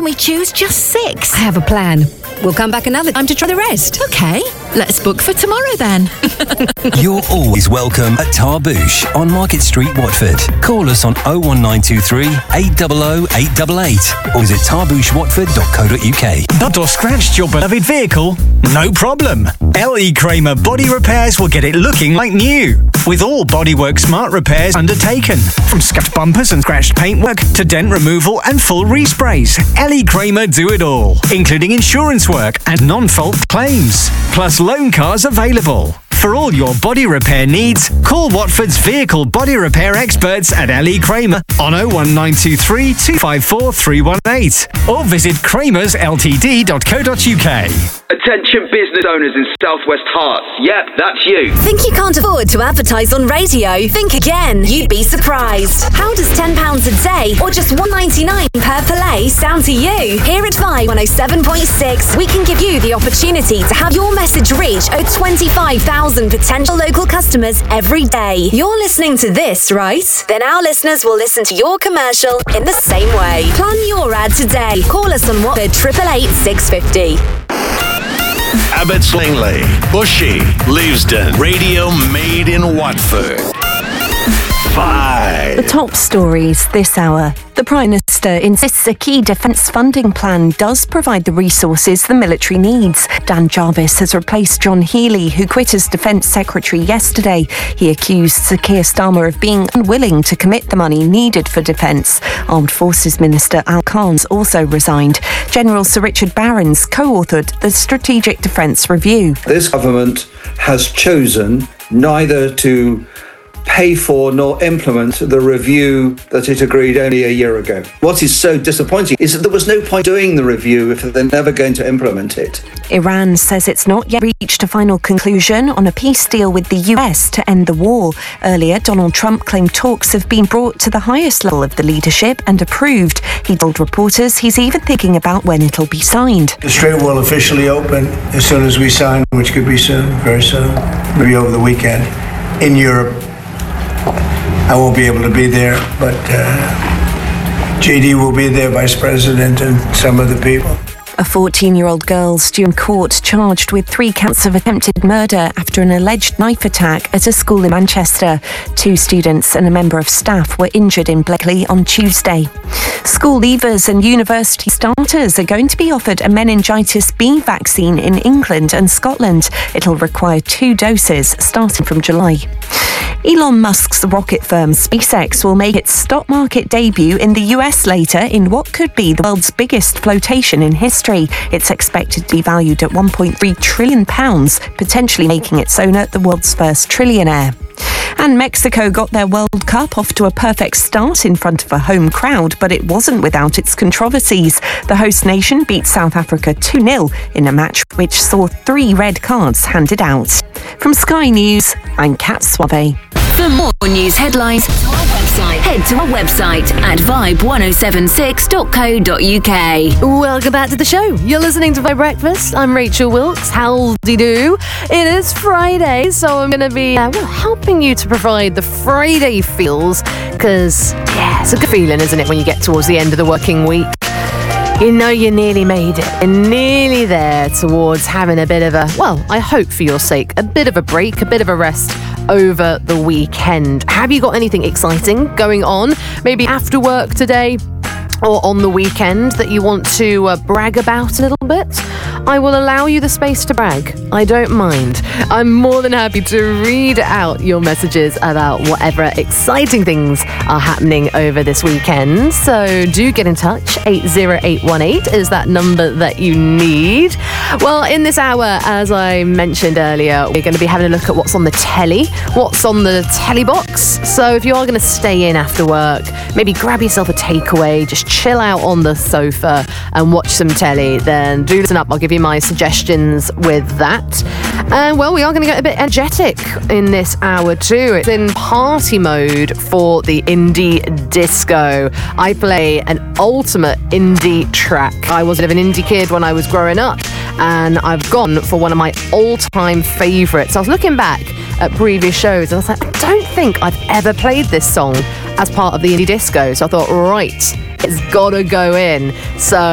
we choose just 6? I have a plan. We'll come back another time to try the rest. OK, let's book for tomorrow then. You're always welcome at Tarbouche on Market Street, Watford. Call us on 01923 800 888 or visit tarbouchewatford.co.uk. Bumped or scratched your beloved vehicle? No problem. L.E. Kramer Body Repairs will get it looking like new. With all bodywork smart repairs undertaken. From scuffed bumpers and scratched paintwork to dent removal and full resprays. L.E. Kramer do it all, including insurance work and non-fault claims. Plus loan cars available. For all your body repair needs, call Watford's vehicle body repair experts at L.E. Kramer on 01923 254 318 or visit kramersltd.co.uk. Attention business owners in Southwest Hearts. Yep, that's you. Think you can't afford to advertise on radio? Think again. You'd be surprised. How does £10 a day or just $1.99 per play sound to you? Here at Vibe 107.6, we can give you the opportunity to have your message reach over 25,000 potential local customers every day. You're listening to this, right? Then our listeners will listen to your commercial in the same way. Plan your ad today. Call us on Watford 888 650. Abbots Langley, Bushy, Leavesden. Radio made in Watford. 5. The top stories this hour. The Prime Minister insists a key defence funding plan does provide the resources the military needs. Dan Jarvis has replaced John Healey, who quit as Defence Secretary yesterday. He accused Sir Keir Starmer of being unwilling to commit the money needed for defence. Armed Forces Minister Al Khan's also resigned. General Sir Richard Barrons co-authored the Strategic Defence Review. This government has chosen neither to pay for nor implement the review that it agreed only a year ago. What is so disappointing is that there was no point doing the review if they're never going to implement it. Iran says it's not yet reached a final conclusion on a peace deal with the US to end the war. Earlier, Donald Trump claimed talks have been brought to the highest level of the leadership and approved. He told reporters he's even thinking about when it'll be signed. The Strait will officially open as soon as we sign, which could be soon, very soon, maybe over the weekend, in Europe. I won't be able to be there, but JD will be there, Vice President, and some of the people. A 14-year-old girl due in court charged with 3 counts of attempted murder after an alleged knife attack at a school in Manchester. 2 students and a member of staff were injured in Blackley on Tuesday. School leavers and university starters are going to be offered a meningitis B vaccine in England and Scotland. It'll require 2 doses starting from July. Elon Musk's rocket firm SpaceX will make its stock market debut in the US later in what could be the world's biggest flotation in history. It's expected to be valued at £1.3 trillion, potentially making its owner the world's first trillionaire. And Mexico got their World Cup off to a perfect start in front of a home crowd, but it wasn't without its controversies. The host nation beat South Africa 2-0 in a match which saw 3 red cards handed out. From Sky News, I'm Kat Suave. For more news headlines, head to our website at vibe1076.co.uk. Welcome back to the show. You're listening to Vibe Breakfast. I'm Rachel Wilkes. Howdy-do. It is Friday, so I'm going to be helping you to provide the Friday feels, because, it's a good feeling, isn't it, when you get towards the end of the working week? You know you nearly made it. You're nearly there towards having a bit of a, I hope for your sake, a bit of a break, a bit of a rest over the weekend. Have you got anything exciting going on? Maybe after work today or on the weekend that you want to brag about a little bit? I will allow you the space to brag. I don't mind. I'm more than happy to read out your messages about whatever exciting things are happening over this weekend. So do get in touch. 80818 is that number that you need. Well, in this hour, as I mentioned earlier, we're going to be having a look at what's on the telly, what's on the telly box. So if you are going to stay in after work, maybe grab yourself a takeaway, just chill out on the sofa and watch some telly, then do listen up. I'll give you my suggestions with that. And we are going to get a bit energetic in this hour too. It's in party mode for the indie disco. I play an ultimate indie track. I was a bit of an indie kid when I was growing up, and I've gone for one of my all-time favourites. I was looking back at previous shows and I was like, I don't think I've ever played this song as part of the indie disco. So I thought, right, it's gotta go in. So